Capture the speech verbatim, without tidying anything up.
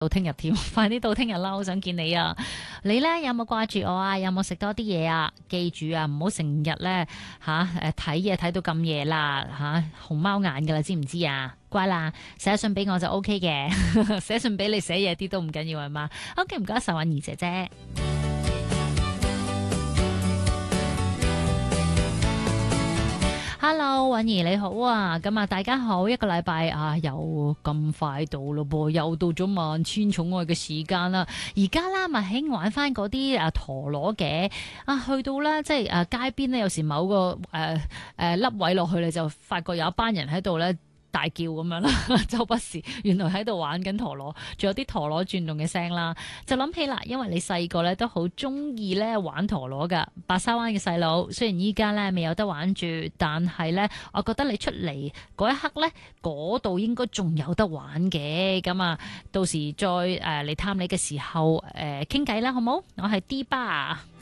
到聽日添，快啲到聽日啦！好想見你啊！你呢？有冇掛住我啊？有冇食多啲嘢啊？記住啊，唔好成日呢，吓誒睇嘢睇到咁夜啦吓，熊貓眼噶啦，知唔知啊？乖啦，寫信俾我就 O K 嘅，寫信俾你寫嘢啲都唔緊要係嘛？OK，唔該晒，婉儀姐姐。Hello，婉儀你好啊，咁啊大家好，一個禮拜啊又咁快到咯噃，又到咗萬千寵愛嘅時間啦。而家啦咪興玩翻嗰啲啊陀螺嘅啊，去到咧即係誒街邊咧，有時某個誒誒凹位落去你就發覺有一班人喺度咧。大叫咁樣啦，周不時原來喺度玩緊陀螺，仲有啲陀螺轉動嘅聲啦，就諗起啦，因為你細個咧都好中意咧玩陀螺噶，白沙灣嘅細佬，雖然依家咧未有得玩住，但係咧，我覺得你出嚟嗰一刻咧，嗰度應該仲有得玩嘅，咁啊，到時再誒嚟探你嘅時候誒傾偈啦，好冇？我係 D 巴。